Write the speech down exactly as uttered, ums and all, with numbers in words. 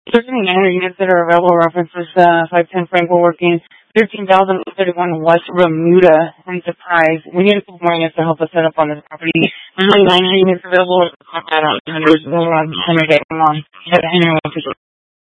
There's only nine hundred units that are available. References uh, five ten Frankel working, thirteen thousand thirty-one West Remuda and Surprise. We need a couple more units to help us set up on this property. There's only nine hundred units available. I don't know. There's one hundred. Come on.